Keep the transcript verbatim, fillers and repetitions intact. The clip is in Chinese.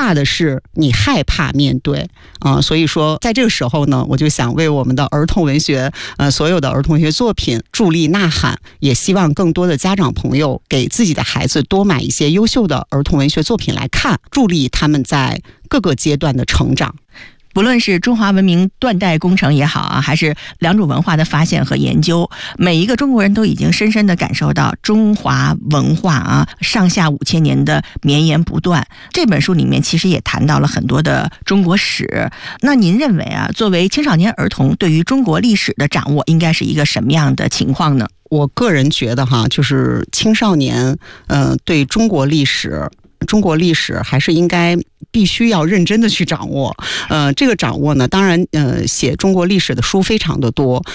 怕的是你害怕面对啊、呃，所以说在这个时候呢，我就想为我们的儿童文学呃所有的儿童文学作品助力呐喊，也希望更多的家长朋友给自己的孩子多买一些优秀的儿童文学作品来看，助力他们在各个阶段的成长。 不论是中华文明断代工程也好啊，还是良渚文化的发现和研究，每一个中国人都已经深深地感受到中华文化啊上下五千年的绵延不断。这本书里面其实也谈到了很多的中国史。那您认为啊，作为青少年儿童对于中国历史的掌握应该是一个什么样的情况呢？ 我个人觉得哈，就是青少年呃对中国历史中国历史还是应该必须要认真的去掌握。呃，这个掌握呢，当然呃写中国历史的书非常的多，